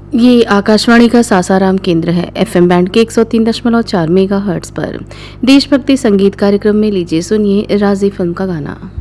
ये आकाशवाणी का सासाराम केंद्र है। एफएम बैंड के 103.4 मेगाहर्ट्ज पर देशभक्ति संगीत कार्यक्रम में लीजिए सुनिए राजी फिल्म का गाना।